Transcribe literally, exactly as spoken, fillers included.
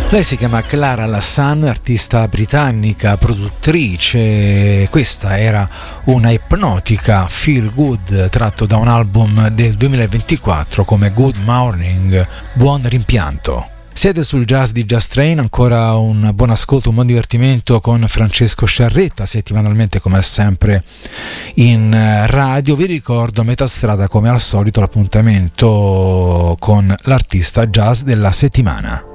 Lei si chiama Clara Lassan, artista britannica, produttrice. Questa era una ipnotica feel good tratto da un album del duemilaventiquattro come Good Morning, buon rimpianto. Siete sul Jazz di Jazz Train, ancora un buon ascolto, un buon divertimento con Francesco Sciarretta, settimanalmente come sempre in radio. Vi ricordo a metà strada come al solito l'appuntamento con l'artista jazz della settimana.